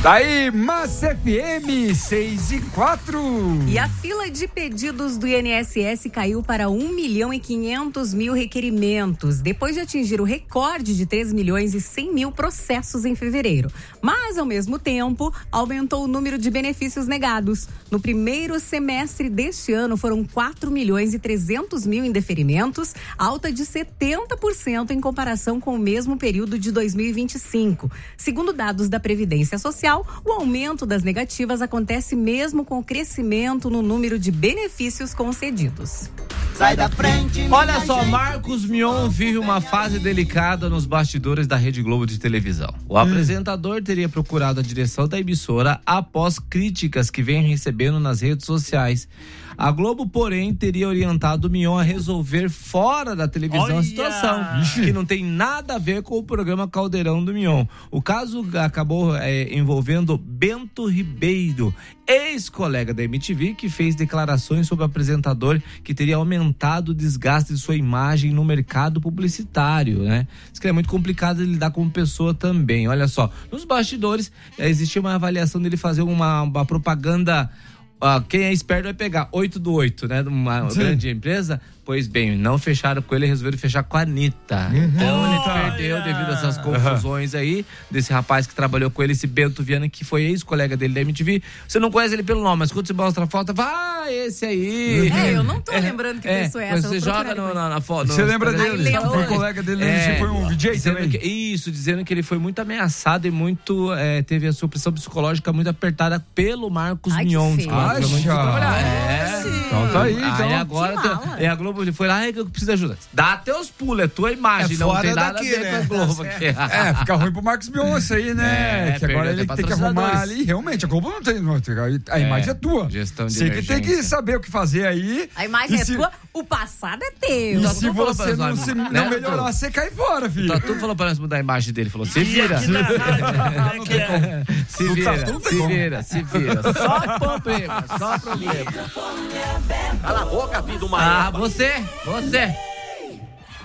Daí, Massa FM 6:04. E a fila de pedidos do INSS caiu para 1.500.000 requerimentos, depois de atingir o recorde de 3.100.000 processos em fevereiro. Mas, ao mesmo tempo, aumentou o número de benefícios negados. No primeiro semestre deste ano, foram 4.300.000 indeferimentos, alta de 70% em comparação com o mesmo período de 2025. Segundo dados da Previdência Social, o aumento das negativas acontece mesmo com o crescimento no número de benefícios concedidos. Sai da frente. Olha só, Marcos Mion vive uma fase delicada nos bastidores da Rede Globo de televisão. O apresentador teria procurado a direção da emissora após críticas que vem recebendo nas redes sociais. A Globo, porém, teria orientado o Mion a resolver fora da televisão a situação, que não tem nada a ver com o programa Caldeirão do Mion. O caso acabou envolvendo Bento Ribeiro, ex-colega da MTV, que fez declarações sobre o apresentador que teria aumentado o desgaste de sua imagem no mercado publicitário, né? Diz que é muito complicado de lidar como pessoa também. Olha só, nos bastidores existia uma avaliação dele fazer uma propaganda. Quem é esperto vai pegar 8 do 8, né? De uma grande empresa. Pois bem, não fecharam com ele, resolveram fechar com a Anitta. Então ele perdeu devido a essas confusões aí, desse rapaz que trabalhou com ele, esse Bento Viana, que foi ex-colega dele da MTV. Você não conhece ele pelo nome, mas quando você mostra a foto, esse aí. Eu não tô lembrando que pessoa é essa. Você joga na foto. Você lembra dele? Foi colega dele, foi um DJ também. Dizendo que ele foi muito ameaçado e muito, teve a sua pressão psicológica muito apertada pelo Marcos Mion. Então tá aí, então. Aí agora a Globo foi lá, eu preciso de ajuda. Dá teus pulos, é tua imagem, não tem nada daqui, a ver com a Globo aqui. Fica ruim pro Marcos Mion isso aí, né? Que agora ele tem que arrumar ali. Realmente, a Globo não tem. A imagem é tua. Gestão de Você que tem que saber o que fazer aí. A imagem é tua, o passado é teu. E se você não melhorar, você cai fora, filho. Tá, tu falou pra nós mudar a imagem dele, falou, se vira. Se vira. Só problema. Cala a boca, filho do mar. Você.